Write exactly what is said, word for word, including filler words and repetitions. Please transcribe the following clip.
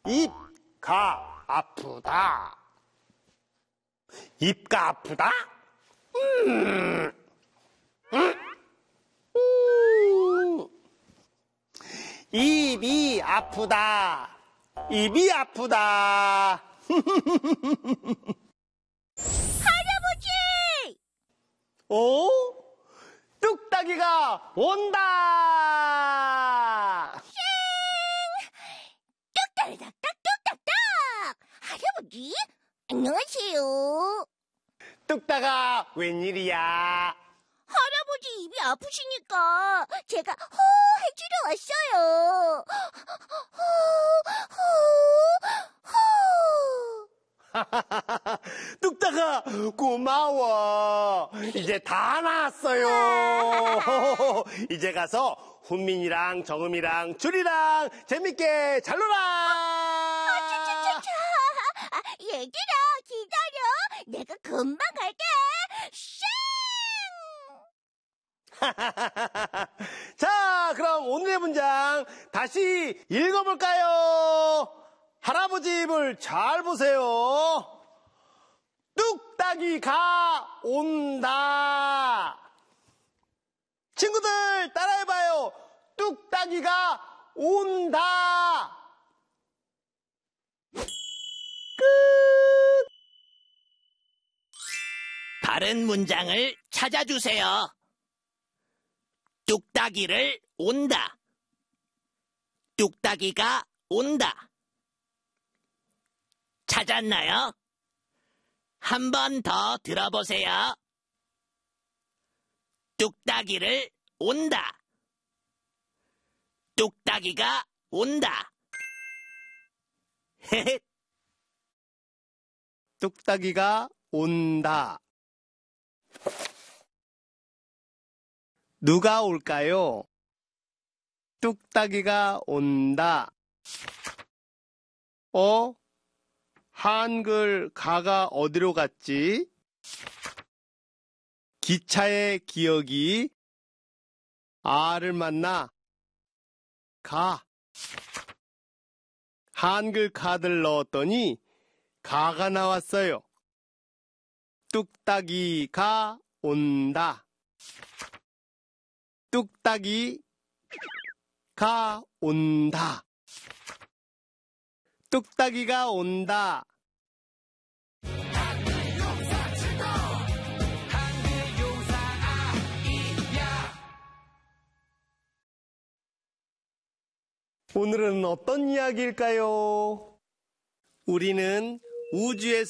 입가 아프다. 입가 아프다? 음. 음. 음. 입이 아프다. 입이 아프다. 할아버지! 어? 뚝딱이가 온다! 쌩! 뚝딱딱 뚝딱딱! 할아버지? 안녕하세요. 뚝딱아, 웬일이야? 할아버지 입이 아프시니까 제가 호 해주러 왔어요. 호, 호, 호. 뚝딱아, 고마워. 이제 다 나았어요. 이제 가서 훈민이랑 정음이랑 줄이랑 재밌게 잘 놀아. 차차차차. 아, 얘들아 기다려. 내가 금방 갈게. 쌩! 자, 그럼 오늘의 문장 다시 읽어볼까요? 할아버지 입을 잘 보세요. 뚝딱이가 온다. 친구들 따라해봐요. 뚝딱이가 온다. 끝. 다른 문장을 찾아주세요. 뚝딱이를 온다. 뚝딱이가 온다. 찾았나요? 한 번 더 들어보세요. 뚝딱이를 온다. 뚝딱이가 온다. 뚝딱이가 온다. 누가 올까요? 뚝딱이가 온다. 어? 한글 가가 어디로 갔지? 기차의 기억이 아를 만나 가. 한글 카드를 넣었더니 가가 나왔어요. 뚝딱이가 온다. 뚝딱이가 온다. 뚝딱이가 온다. 오늘은 어떤 이야기일까요? 우리는 우주에서